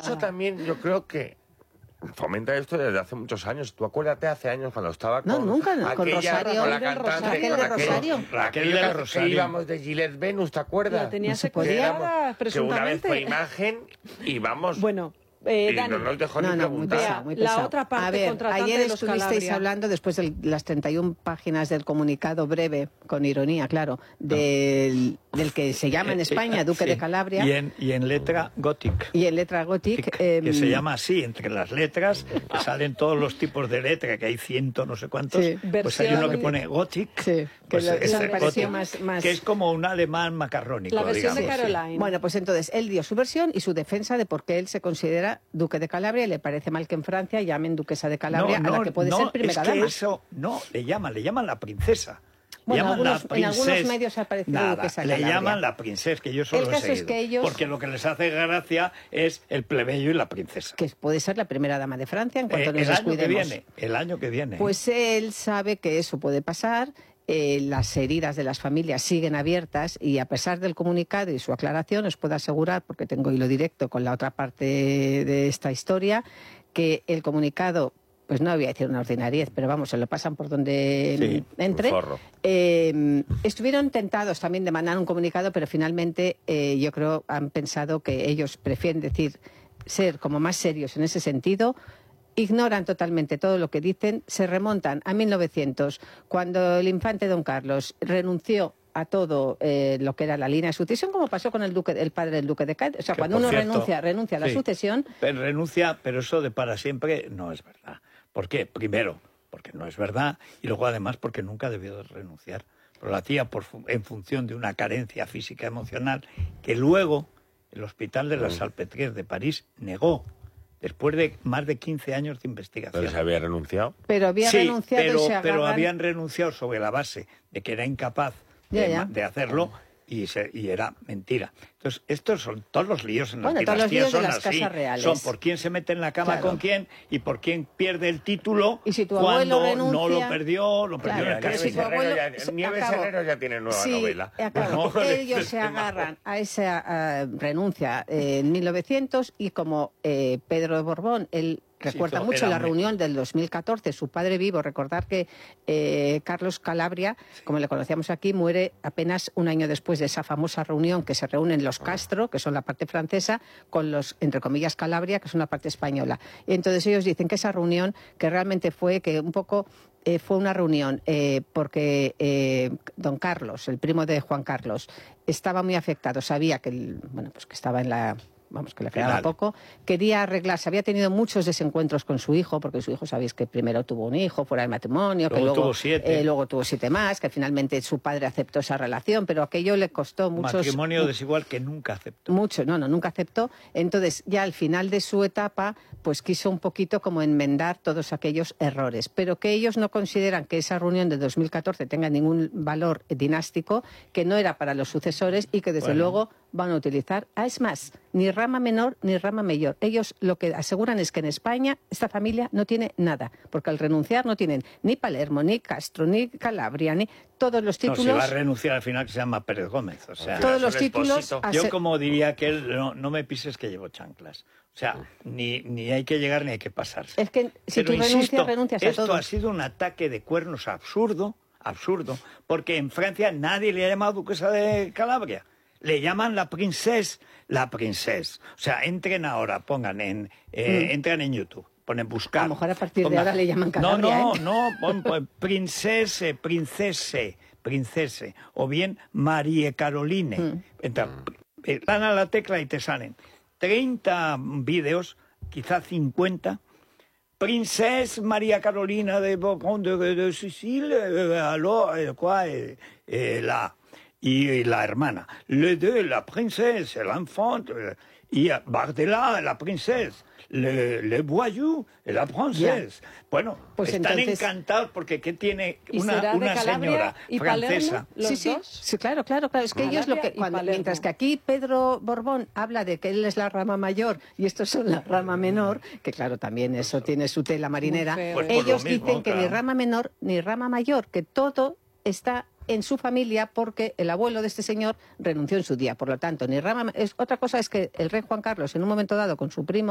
Alfonso también, yo creo que fomenta esto desde hace muchos años. Tú acuérdate hace años cuando estaba con... No, nunca, con Rosario. Con la cantante, Raquel de Rosario. Raquel de Rosario. Que íbamos de Gillette Venus, ¿te acuerdas? La tenía No se secuestrada, Que una vez presuntamente. fue imagen y vamos... Bueno, y Dani, no nos dejó ni Muy preguntar. pesado, muy La pesado. otra parte a ver, contratante ayer de los estuvisteis Calabria. hablando, después de las 31 páginas del comunicado breve, con ironía, claro, del que se llama en España Duque de Calabria. Y en letra Gothic. Y en letra Gothic. Que se llama así, entre las letras, que salen todos los tipos de letra, que hay 100 no sé cuántos, Sí. pues hay uno que Versión- pone Gothic, Sí, pues eso me pareció Gothic, más... que es como un alemán macarrónico, La versión de digamos, sí. Caroline. Bueno, pues entonces él dio su versión y su defensa de por qué él se considera duque de Calabria y le parece mal que en Francia llamen duquesa de Calabria a la que puede ser primera es que dama. eso, no, le llaman la princesa. Bueno, Llaman en algunos medios ha aparecido nada, duquesa de le Calabria. llaman la princesa, que yo solo El he caso es seguido, que ellos- porque lo que les hace gracia es el plebeyo y la princesa. Que puede ser la primera dama de Francia en cuanto nos el año que descuidemos. viene, el año que viene. Pues él sabe que eso puede pasar. Las heridas de las familias siguen abiertas y a pesar del comunicado y su aclaración os puedo asegurar, porque tengo hilo directo con la otra parte de esta historia, que el comunicado, pues no voy a decir una ordinariez, pero vamos, se lo pasan por donde Sí, entre. un forro. Estuvieron tentados también de mandar un comunicado, pero finalmente yo creo han pensado que ellos prefieren ser como más serios en ese sentido. Ignoran totalmente todo lo que dicen, se remontan a 1900, cuando el infante don Carlos renunció a todo lo que era la línea de sucesión, como pasó con el padre del duque de Cádiz. O sea, Que, cuando por uno cierto, renuncia a la sí. sucesión, Pero renuncia, pero eso de para siempre no es verdad. ¿Por qué? Primero, porque no es verdad, y luego además porque nunca debió de renunciar. Pero lo hacía en función de una carencia física emocional que luego el Hospital de la Salpêtrière de París negó, después de más de 15 años de investigación. Entonces había renunciado. pero había Sí, renunciado y se pero agarran... habían renunciado sobre la base de que era incapaz Ya. de hacerlo y era mentira. Entonces, estos son todos los líos en las Bueno, todos los dinastías, líos de son las así. casas reales. Son por quién se mete en la cama Claro. con quién y por quién pierde el título Y si tu cuando abuelo renuncia... no lo perdió Claro, en el pero caso. si tu abuelo... Nieves acabo. Herrero ya tiene nueva Sí, novela. acabo. Bueno, Ellos se agarran a esa renuncia en 1900 y como Pedro de Borbón, él recuerda Sí, mucho era la muy- reunión del 2014, su padre vivo, recordar que Carlos Calabria, como le conocíamos aquí, muere apenas un año después de esa famosa reunión que se reúnen los Castro, que son la parte francesa, con los, entre comillas, Calabria, que son la parte española. Y entonces ellos dicen que esa reunión, que realmente fue que un poco... fue una reunión porque don Carlos, el primo de Juan Carlos, estaba muy afectado, sabía que, pues que estaba en la... Vamos, que le quedaba Final. poco, quería arreglarse, había tenido muchos desencuentros con su hijo, porque su hijo, sabéis que primero tuvo un hijo fuera del matrimonio, que Luego luego tuvo 7. luego tuvo 7 más, que finalmente su padre aceptó esa relación, pero aquello le costó muchos... Matrimonio desigual que nunca aceptó. Mucho, nunca aceptó. Entonces, ya al final de su etapa, pues quiso un poquito como enmendar todos aquellos errores. Pero que ellos no consideran que esa reunión de 2014 tenga ningún valor dinástico, que no era para los sucesores y que desde Bueno. luego van a utilizar. Es más, ni rama menor ni rama mayor. Ellos lo que aseguran es que en España esta familia no tiene nada, porque al renunciar no tienen ni Palermo, ni Castro, ni Calabria, ni todos los No, títulos. se va a renunciar al final, que se llama Pérez Gómez. O sea, Todos los Son títulos. Esposito. yo como diría que él, no me pises que llevo chanclas. O sea, ni hay que llegar ni hay que pasarse. Es que si Pero tú insisto, renuncias a esto todo. ha sido un ataque de cuernos absurdo, porque en Francia nadie le ha llamado duquesa de Calabria. Le llaman la princesa. O sea, entren ahora, entran en YouTube, ponen buscar. A lo mejor a partir de ahora le llaman Calabria, No, pon princese, o bien Marie Caroline. Dan a la tecla y te salen 30 vídeos, quizá 50. Princesa María Carolina de Borbón de Sicile, la... Y la hermana, le de la princesa, l'enfant, y Bardella, la princesa, le Boyou, la princesa. Bueno, Pues están entonces... encantados porque ¿qué tiene ¿Y será de una Calabria señora y francesa? Palermo? ¿Los dos? Sí, claro. Es que ellos Calabria y Palermo. mientras que aquí Pedro Borbón habla de que él es la rama mayor y estos son la rama menor, que claro, también eso tiene su tela marinera, Muy feo, Pues por ellos lo mismo, dicen que ni claro. rama menor ni rama mayor, que todo está en su familia porque el abuelo de este señor renunció en su día. Por lo tanto, ni rama... Otra cosa es que el rey Juan Carlos, en un momento dado, con su primo,